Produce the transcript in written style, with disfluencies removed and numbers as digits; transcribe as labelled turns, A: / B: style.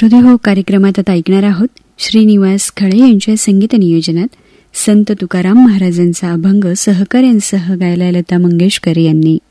A: श्रोते कार्यक्रमात आता ऐकणार आहोत श्रीनिवास खळे यांच्या संगीत नियोजनात संत तुकाराम महाराजांचा अभंग सहकाऱ्यांसह गायला लता मंगेशकर यांनी.